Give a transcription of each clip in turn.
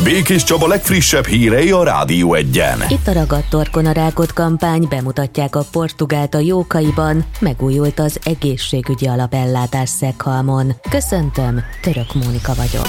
Békés Csaba legfrissebb hírei a Rádió Egyen. Itt a Ragadt Torkon a Rákot kampány, bemutatják a Portugált a Jókaiban, megújult az egészségügyi alapellátás Szeghalmon. Köszöntöm, Török Mónika vagyok.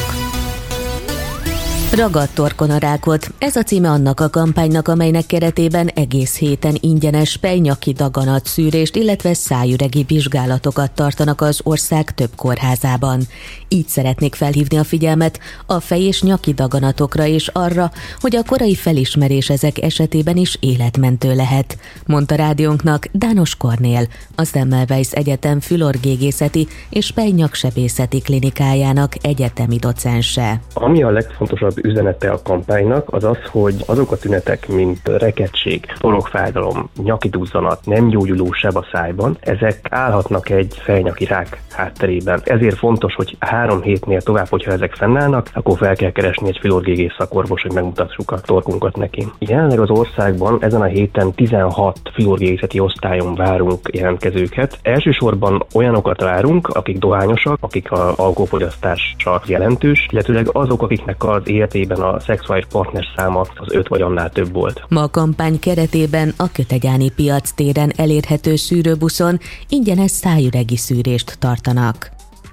Ragadt Torkon a Rákot, ez a címe annak a kampánynak, amelynek keretében egész héten ingyenes pejnyaki daganat szűrést, illetve szájüregi vizsgálatokat tartanak az ország több kórházában. Így szeretnék felhívni a figyelmet a fej- és nyaki daganatokra és arra, hogy a korai felismerés ezek esetében is életmentő lehet, mondta rádiónknak Dános Kornél, a Semmelweis Egyetem fülorgégészeti és pejnyaksebészeti klinikájának egyetemi docense. Ami a legfontosabb üzenete a kampánynak az az, hogy azok a tünetek, mint rekedtség, torokfájdalom, nyaki duzzanat, nem gyógyuló seb a szájban, ezek állhatnak egy fejnyaki rák hátterében. Ezért fontos, hogy 3 hétnél tovább, hogyha ezek fennállnak, akkor fel kell keresni egy fülorgégész szakorvos, hogy megmutassuk a torkunkat neki. Jelenleg az országban ezen a héten 16 fülorgégészeti osztályon várunk jelentkezőket. Elsősorban olyanokat várunk, akik dohányosak, akik az alkoholfogyasztása jelentős, illetőleg azok, akiknek az életében a szexuális partner száma az 5 vagy annál több volt. Ma a kampány keretében a Kötegyáni piac téren elérhető szűrőbuszon ingyenes szájüregi szűrést tartanak.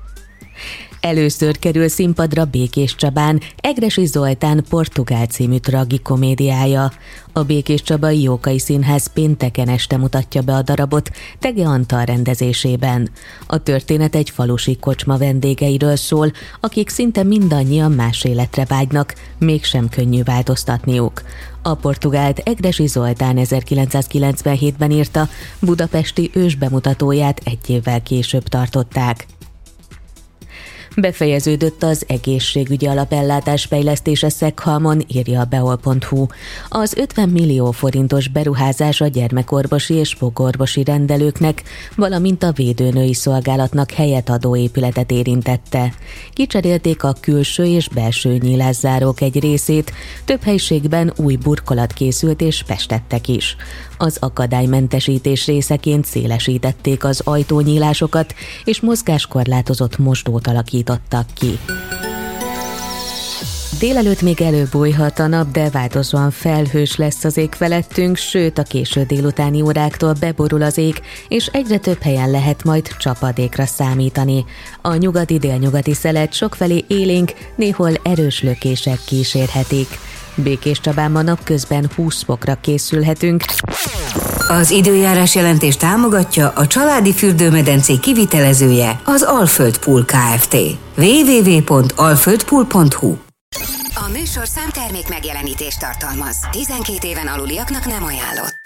Először kerül színpadra Békés Csabán Egressy Zoltán Portugál című tragikomédiája. A Békés Csabai Jókai Színház pénteken este mutatja be a darabot Tege Antal rendezésében. A történet egy falusi kocsma vendégeiről szól, akik szinte mindannyian más életre vágynak, mégsem könnyű változtatniuk. A Portugált Egressy Zoltán 1997-ben írta, budapesti ősbemutatóját 1 évvel később tartották. Befejeződött az egészségügyi alapellátás fejlesztése Szeghalmon, írja a beol.hu. Az 50 millió forintos beruházás a gyermekorvosi és fogorvosi rendelőknek, valamint a védőnői szolgálatnak helyet adó épületet érintette. Kicserélték a külső és belső nyílászárók egy részét, több helységben új burkolat készült és festettek is. Az akadálymentesítés részeként szélesítették az ajtónyílásokat, és mozgáskorlátozott mosdót alakítottak ki. Délelőtt még előbújhat a nap, de változóan felhős lesz az ég felettünk, sőt a késő délutáni óráktól beborul az ég, és egyre több helyen lehet majd csapadékra számítani. A nyugati-délnyugati szelet sokfelé élénk, néhol erős lökések kísérhetik. Békés Csabán ma napközben 20 fokra készülhetünk. Az időjárás jelentés támogatja a családi fürdőmedencé kivitelezője, az Alföld Pool Kft. www.alföldpool.hu. A műsorszám termék megjelenítést tartalmaz. 12 éven aluliaknak nem ajánlott.